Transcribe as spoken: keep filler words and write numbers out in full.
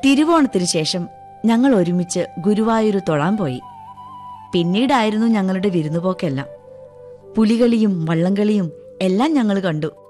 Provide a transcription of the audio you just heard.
തിരുവോണത്തിനു ശേഷം ഞങ്ങൾ ഒരുമിച്ച് ഗുരുവായൂർ തൊഴാൻ പോയി. പിന്നീടായിരുന്നു ഞങ്ങളുടെ വിരുന്നുപോക്കെല്ലാം. പുലികളിയും വള്ളംകളിയും എല്ലാം ഞങ്ങൾ കണ്ടു.